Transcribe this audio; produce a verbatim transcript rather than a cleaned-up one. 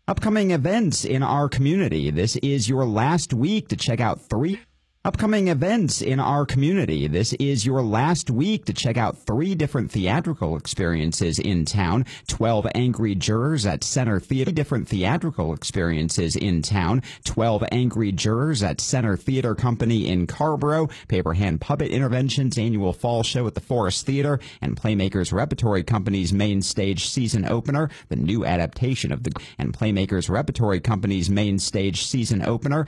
Upcoming events in our community. This is your last week to check out three upcoming events in our community. This is your last week to check out three different theatrical experiences in town. twelve Angry Jurors at Center Theater. Different theatrical experiences in town. twelve Angry Jurors at Center Theater Company in Carrboro. Paper Hand Puppet Interventions annual fall show at the Forest Theater. And Playmakers Repertory Company's main stage season opener. The new adaptation of the and Playmakers Repertory Company's main stage season opener.